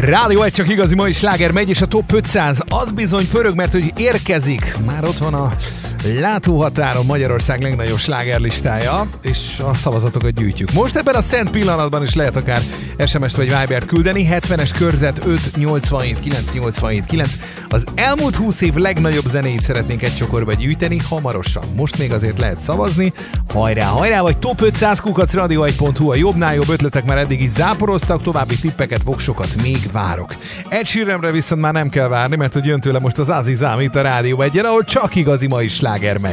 Rádió egy csak igazi mai sláger megy, és a Top 500 az bizony pörög, mert hogy érkezik. Már ott van a látóhatáron Magyarország legnagyobb slágerlistája, és a szavazatokat gyűjtjük. Most ebben a szent pillanatban is lehet akár SMS-t vagy Vibert küldeni. 70-es körzet 5 87 9 87 9. Az elmúlt 20 év legnagyobb zenéit szeretnénk egy csokorba gyűjteni hamarosan. Most még azért lehet szavazni. Hajrá, hajrá, vagy Top 500 @radio1.hu. A jobbnál jobb ötletek már eddig is záporoztak, további tippeket, voksokat még várok. Ed Sheeranre viszont már nem kell várni, mert hogy jön tőle most az Aziz Amit a Rádió egyen, ahol csak igazi mai sláger megy.